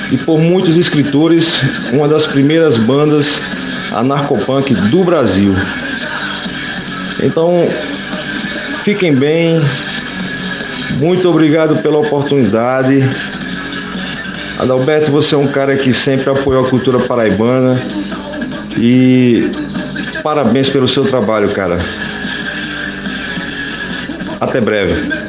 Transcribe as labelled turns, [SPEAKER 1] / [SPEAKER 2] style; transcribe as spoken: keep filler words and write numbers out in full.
[SPEAKER 1] e por muitos escritores, uma das primeiras bandas anarcopunk do Brasil. Então, fiquem bem, muito obrigado pela oportunidade. Adalberto, você é um cara que sempre apoiou a cultura paraibana e parabéns pelo seu trabalho, cara. Até breve.